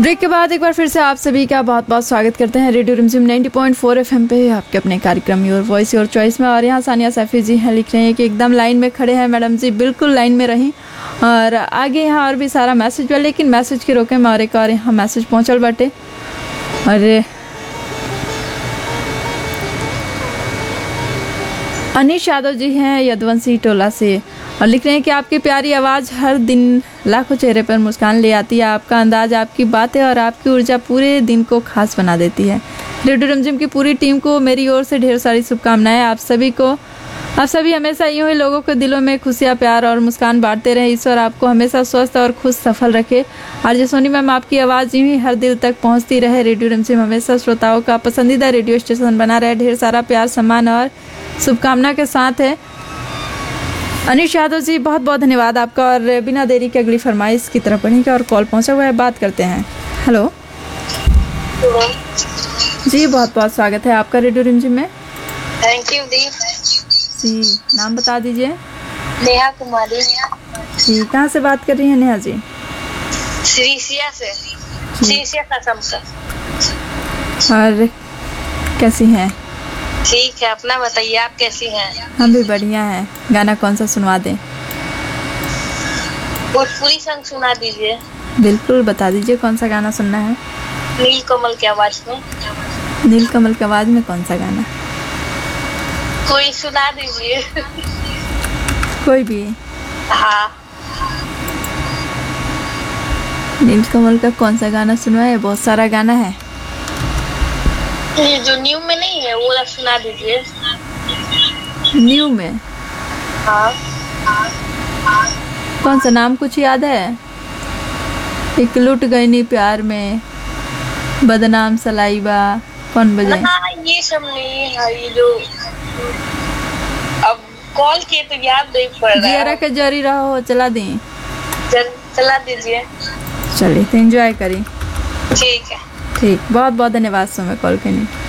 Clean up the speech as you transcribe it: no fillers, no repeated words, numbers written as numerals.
Break के बाद एक बार फिर से आप सभी का बहुत बहुत स्वागत करते हैं रेडियो रिमझिम 90.4 एफएम पे आपके अपने कार्यक्रम योर वॉइस योर चॉइस में। और यहाँ सानिया सैफी जी हैं, लिख रहे हैं कि एकदम लाइन में खड़े हैं मैडम जी, बिल्कुल लाइन में रहीं। और आगे यहाँ और भी सारा मैसेज है, लेकिन मैसेज के रोके में और एक और यहाँ मैसेज पहुँचल बाटे। और अनिश यादव जी हैं यदुवंशी टोला से और लिख रहे हैं कि आपकी प्यारी आवाज़ हर दिन लाखों चेहरे पर मुस्कान ले आती है। आपका अंदाज, आपकी बातें और आपकी ऊर्जा पूरे दिन को खास बना देती है। रेडियो रिमझिम की पूरी टीम को मेरी ओर से ढेर सारी शुभकामनाएं। आप सभी हमेशा यूं ही लोगों के दिलों में खुशियां, प्यार और मुस्कान बांटते रहे। ईश्वर आपको हमेशा स्वस्थ और खुश सफल रखे। आरजे सोनी मैम, आपकी आवाज़ यूं ही हर दिल तक पहुंचती रहे। रेडियो रिमझिम हमेशा श्रोताओं का पसंदीदा रेडियो स्टेशन बना रहे। ढेर सारा प्यार, सम्मान और शुभकामना के साथ है अनिश यादव जी। बहुत बहुत धन्यवाद आपका। और बिना देरी के अगली फरमाइश की तरफ बढ़ेंगे और कॉल पहुंचा हुआ है, बात करते हैं। हेलो जी, बहुत बहुत स्वागत है आपका रेडियो रिमझिम में। थैंक यू दी जी, नाम बता दीजिए। नेहा कुमारी जी, कहाँ से बात कर रही हैं नेहा जी? श्रीसिया से, श्रीसिया कसम से। और कैसी हैं? ठीक है, अपना बताइए, आप कैसी हैं? हम भी बढ़िया हैं। गाना कौन सा सुनवा दें? भोजपुरी सॉन्ग सुना दीजिए। बिल्कुल, बता दीजिए कौन सा गाना सुनना है। नील कमल की आवाज में। नील कमल की आवाज में कौन सा गाना? कोई सुना दीजिए। कोई भी? हाँ। नील कमल का कौन सा गाना सुनवाए? बहुत सारा गाना है। ये जो न्यू में नहीं है वो वाला सुना दीजिए। न्यू में? हाँ। कौन सा नाम कुछ याद है? एक लुट गई नी प्यार में, बदनाम सलाइबा, कौन बजाए? ये सब नहीं है। ये जो अब कॉल किए तो याद नहीं पड़ रहा है। जियारा के जारी रहो, चला दें? चला दीजिए। चलिए, तो एंजॉय करिए। ठीक है। ठीक, बहुत बहुत धन्यवाद समय कॉल करने।